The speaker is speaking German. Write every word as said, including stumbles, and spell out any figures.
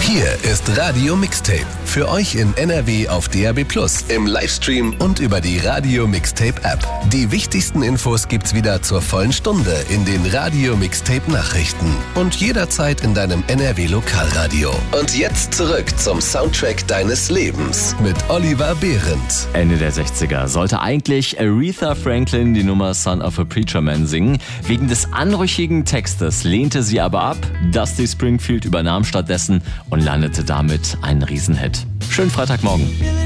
Hier ist Radio Mixtape. Für euch in N R W auf D A B plus, im Livestream und über die Radio Mixtape App. Die wichtigsten Infos gibt's wieder zur vollen Stunde in den Radio Mixtape Nachrichten und jederzeit in deinem N R W Lokalradio. Und jetzt zurück zum Soundtrack deines Lebens mit Oliver Behrendt. Ende der sechziger sollte eigentlich Aretha Franklin die Nummer Son of a Preacher Man singen. Wegen des anrüchigen Textes lehnte sie aber ab. Dusty Springfield übernahm stattdessen und landete damit einen Riesenhit. Schönen Freitagmorgen.